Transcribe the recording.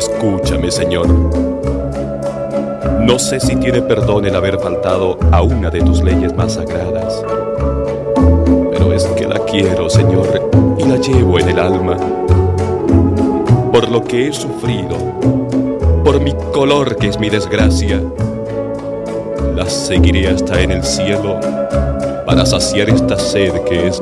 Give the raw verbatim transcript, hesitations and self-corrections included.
Escúchame, Señor. No sé si tiene perdón el haber faltado a una de tus leyes más sagradas, pero es que la quiero, Señor, y la llevo en el alma. Por lo que he sufrido, por mi color que es mi desgracia, la seguiré hasta en el cielo para saciar esta sed que es